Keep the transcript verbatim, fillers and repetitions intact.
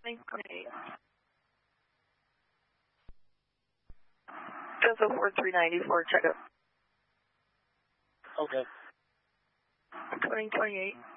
twenty twenty-eight. Delta four three ninety-four, check up. Okay. twenty twenty-eight.